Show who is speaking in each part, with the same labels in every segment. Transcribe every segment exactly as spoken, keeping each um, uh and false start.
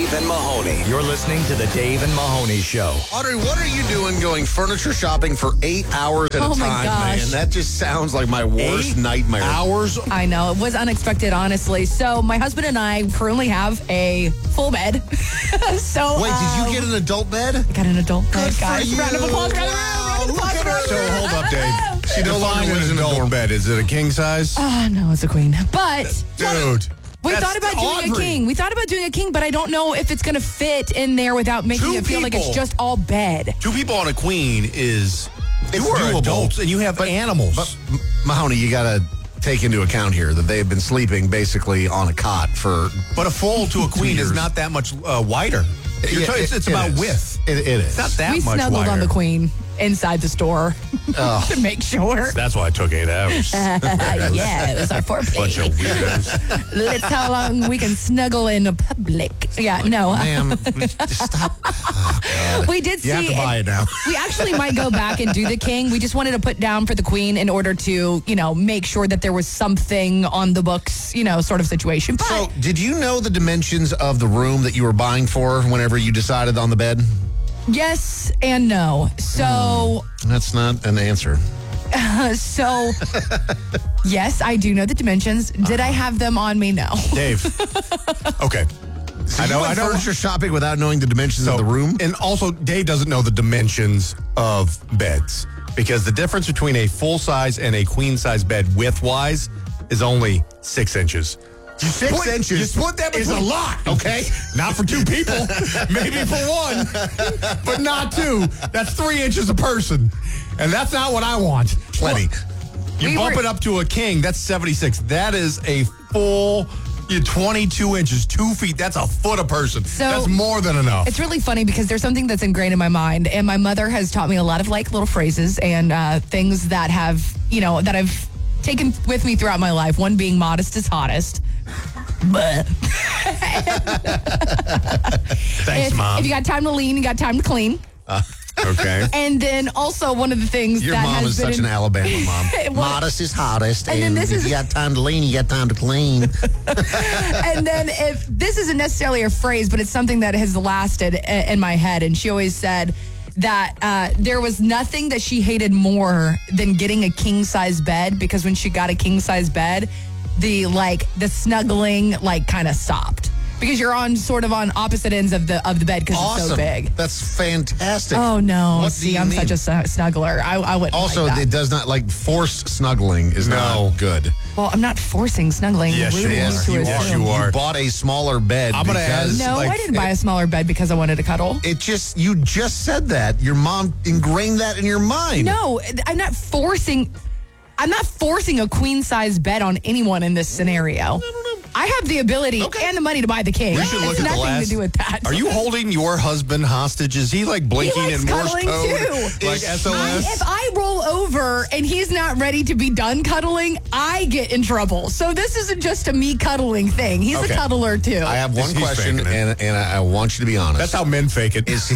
Speaker 1: Dave and Mahoney. You're listening to the Dave and Mahoney Show.
Speaker 2: Audrey, what are you doing going furniture shopping for eight hours at
Speaker 3: Oh,
Speaker 2: a
Speaker 3: my
Speaker 2: time,
Speaker 3: gosh.
Speaker 2: man? That just sounds like my worst
Speaker 4: Eight
Speaker 2: nightmare.
Speaker 4: Hours?
Speaker 3: I know. It was unexpected, honestly. So my husband and I currently have a full bed. so
Speaker 2: Wait, did
Speaker 3: um,
Speaker 2: you get an adult bed?
Speaker 3: got an adult bed,
Speaker 2: Good for
Speaker 3: guys.
Speaker 2: you.
Speaker 3: Round of applause. Round of,
Speaker 2: Wow,
Speaker 3: round of
Speaker 2: look
Speaker 3: applause.
Speaker 2: at her.
Speaker 3: round of
Speaker 4: So
Speaker 3: applause.
Speaker 4: hold up, Dave.
Speaker 2: She no longer
Speaker 4: Define
Speaker 2: lives
Speaker 4: an
Speaker 2: in a
Speaker 4: adult
Speaker 2: dorm.
Speaker 4: bed. Is it a king size?
Speaker 3: Oh, no, it's a queen. But
Speaker 4: Dude.
Speaker 3: we
Speaker 4: that's
Speaker 3: thought about doing a
Speaker 4: Audrey.
Speaker 3: king. We thought about doing a king, but I don't know if it's going to fit in there without making
Speaker 4: Two
Speaker 3: it feel like it's
Speaker 4: people.
Speaker 3: just all bed.
Speaker 4: Two people on a queen is.
Speaker 2: It's
Speaker 4: You are
Speaker 2: doable.
Speaker 4: adults and you have animals.
Speaker 2: But, M- Mahoney, you got to take into account here that they've been sleeping basically on a cot for...
Speaker 4: But a full to a queen
Speaker 2: years.
Speaker 4: is not that much uh, wider. You're
Speaker 2: Yeah,
Speaker 4: talking- it's
Speaker 2: it-
Speaker 4: it's
Speaker 2: it
Speaker 4: about
Speaker 2: is.
Speaker 4: width.
Speaker 2: It, it is.
Speaker 4: It's not that
Speaker 3: we
Speaker 4: much
Speaker 3: snuggled
Speaker 4: wider.
Speaker 3: on the queen inside the store to make sure.
Speaker 4: That's why it took eight hours.
Speaker 3: yeah, it was our foreplay.
Speaker 4: Bunch of weirdos.
Speaker 3: Let's how long we can snuggle in public. Yeah, no.
Speaker 2: Ma'am, just stop. Oh, God.
Speaker 3: We did see.
Speaker 2: You have to buy it now.
Speaker 3: We actually might go back and do the king. We just wanted to put down for the queen in order to, you know, make sure that there was something on the books, you know, sort of situation. But
Speaker 2: So, did you know the dimensions of the room that you were buying for whenever you decided on the bed?
Speaker 3: yes and no. So,
Speaker 2: That's not an answer.
Speaker 3: so yes, I do know the dimensions. Did I have them on me? No.
Speaker 4: Dave. Okay.
Speaker 2: So
Speaker 4: I know.
Speaker 2: you
Speaker 4: I
Speaker 2: went
Speaker 4: know.
Speaker 2: furniture shopping without knowing the dimensions of the room?
Speaker 4: And also, Dave doesn't know the dimensions of beds because the difference between a full size and a queen size bed width wise is only six inches. You
Speaker 2: Six
Speaker 4: split-
Speaker 2: inches
Speaker 4: you split that
Speaker 2: is a
Speaker 4: between-
Speaker 2: lot, okay?
Speaker 4: Not for two people, maybe for one, but not two. That's three inches a person, and that's not what I want.
Speaker 2: Plenty.
Speaker 4: You
Speaker 3: We
Speaker 4: bump
Speaker 3: were-
Speaker 4: it up to a king, that's seventy-six. That is a full you twenty-two inches, two feet. That's a foot a person.
Speaker 3: So-
Speaker 4: that's more than enough.
Speaker 3: It's really funny because there's something that's ingrained in my mind, and my mother has taught me a lot of like little phrases and uh, things that have, you know, that I've taken with me throughout my life. One being modest is hottest. But
Speaker 4: Thanks,
Speaker 3: if,
Speaker 4: Mom.
Speaker 3: if you got time to lean, you got time to clean.
Speaker 4: Okay.
Speaker 3: And then also one of the things
Speaker 2: Your
Speaker 3: that
Speaker 2: mom
Speaker 3: has
Speaker 2: is
Speaker 3: been
Speaker 2: such
Speaker 3: in-
Speaker 2: an Alabama mom.
Speaker 3: Well-
Speaker 2: Modest is hottest,
Speaker 3: And
Speaker 2: and,
Speaker 3: then this
Speaker 2: if
Speaker 3: is-
Speaker 2: you got time to lean, you got time to clean.
Speaker 3: and then if this isn't necessarily a phrase, but it's something that has lasted i- in my head. And she always said that uh, there was nothing that she hated more than getting a king size bed, because when she got a king size bed, the like the snuggling like kind of stopped because you're on sort of on opposite ends of the of the bed because it's so
Speaker 2: Awesome.
Speaker 3: big.
Speaker 2: That's fantastic.
Speaker 3: Oh no!
Speaker 2: What do
Speaker 3: See,
Speaker 2: you
Speaker 3: I'm
Speaker 2: mean?
Speaker 3: such a snu- snuggler. I, I wouldn't.
Speaker 2: Also,
Speaker 3: like that.
Speaker 2: it does not, like, forced snuggling is
Speaker 4: No.
Speaker 2: not good.
Speaker 3: Well, I'm not forcing snuggling.
Speaker 4: Yes,
Speaker 3: Rude
Speaker 4: you
Speaker 3: of
Speaker 4: are.
Speaker 3: to
Speaker 4: You
Speaker 3: assume.
Speaker 4: are. You are.
Speaker 2: You bought a smaller bed
Speaker 4: I'm gonna
Speaker 2: because...
Speaker 4: add-
Speaker 3: No,
Speaker 4: Like,
Speaker 3: I didn't buy a smaller bed because I wanted to cuddle.
Speaker 2: It just, you just said that. Your mom ingrained that in your mind.
Speaker 3: No, I'm not forcing. I'm not forcing a queen size bed on anyone in this scenario. I have the ability
Speaker 2: Okay.
Speaker 3: and the money to buy the king.
Speaker 4: We should look
Speaker 3: it's
Speaker 4: at the
Speaker 3: nothing
Speaker 4: last.
Speaker 3: to do with that.
Speaker 4: Are you holding your husband hostage? Is he like blinking
Speaker 3: He likes
Speaker 4: in Morse
Speaker 3: cuddling
Speaker 4: code?
Speaker 3: too.
Speaker 4: Like
Speaker 2: Is
Speaker 4: S
Speaker 2: he-
Speaker 4: O
Speaker 3: I,
Speaker 4: S?
Speaker 3: if I roll over and he's not ready to be done cuddling, I get in trouble. So this isn't just a me cuddling thing. He's
Speaker 2: Okay.
Speaker 3: a cuddler too.
Speaker 2: I have one
Speaker 4: He's
Speaker 2: question,
Speaker 4: faking it.
Speaker 2: and, and I I want you to be honest.
Speaker 4: That's how men fake it.
Speaker 2: Is he,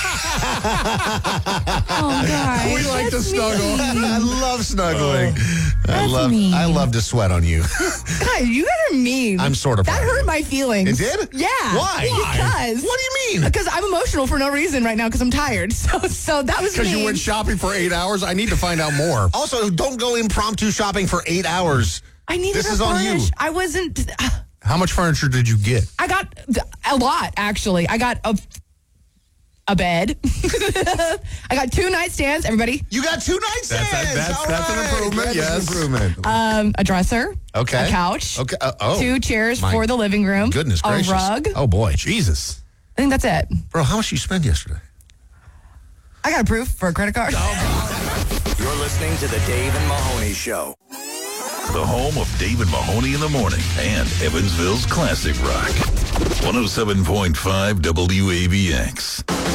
Speaker 3: oh, guys,
Speaker 4: We like
Speaker 3: that's
Speaker 4: to snuggle.
Speaker 3: mean.
Speaker 2: I love snuggling. I
Speaker 3: That's
Speaker 2: love
Speaker 3: mean.
Speaker 2: I love to sweat on you.
Speaker 3: God, you guys are mean.
Speaker 2: I'm sort of
Speaker 3: That
Speaker 2: proud of
Speaker 3: hurt
Speaker 2: you.
Speaker 3: my feelings.
Speaker 2: It did?
Speaker 3: Yeah.
Speaker 2: Why?
Speaker 3: Because.
Speaker 2: What do you mean?
Speaker 3: Because I'm emotional for no reason right now because I'm tired. So, so that was
Speaker 4: Because you
Speaker 3: mean.
Speaker 4: went shopping for eight hours? I need to find out more.
Speaker 2: Also, don't go impromptu shopping for eight hours.
Speaker 3: I needed
Speaker 2: This
Speaker 3: a
Speaker 2: is on you.
Speaker 3: furnish. I wasn't.
Speaker 4: How much furniture did you get?
Speaker 3: I got a lot actually. I got a a bed. I got two nightstands. Everybody,
Speaker 2: You got two nightstands.
Speaker 4: That's- that's-
Speaker 2: All
Speaker 4: that's an
Speaker 2: right.
Speaker 4: improvement,
Speaker 2: That is
Speaker 4: yes.
Speaker 2: an improvement.
Speaker 3: um, a dresser.
Speaker 2: Okay.
Speaker 3: A couch.
Speaker 2: Okay. Uh, oh.
Speaker 3: Two chairs
Speaker 2: My
Speaker 3: for the living room.
Speaker 2: Goodness gracious.
Speaker 3: A rug.
Speaker 2: Oh, boy.
Speaker 4: Jesus.
Speaker 3: I think that's it.
Speaker 2: Bro, how much did you spend yesterday?
Speaker 3: I got a proof for a credit card.
Speaker 1: You're listening to the Dave and Mahoney Show.
Speaker 5: The home of Dave and Mahoney in the morning and Evansville's classic rock. one oh seven point five W A B X.